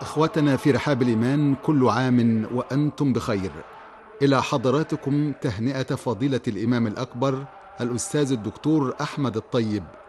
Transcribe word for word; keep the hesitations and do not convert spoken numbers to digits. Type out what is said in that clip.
إخوتنا في رحاب الإيمان، كل عام وأنتم بخير. إلى حضراتكم تهنئة فضيلة الإمام الأكبر الأستاذ الدكتور أحمد الطيب